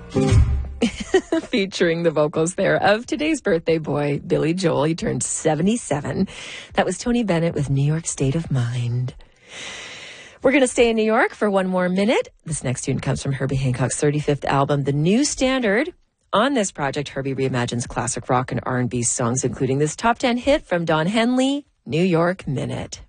Featuring the vocals there of today's birthday boy, Billy Joel. He turned 77. That was Tony Bennett with New York State of Mind. We're going to stay in New York for one more minute. This next tune comes from Herbie Hancock's 35th album, The New Standard. On this project, Herbie reimagines classic rock and R&B songs, including this top 10 hit from Don Henley, New York Minute.